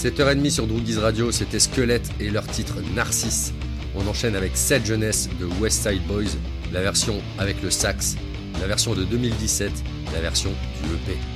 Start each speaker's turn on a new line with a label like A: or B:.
A: 7h30 sur Droogies Radio, c'était Squelette et leur titre Narcisse. On enchaîne avec Cette Jeunesse de West Side Boys, la version avec le sax, la version de 2017, la version du EP.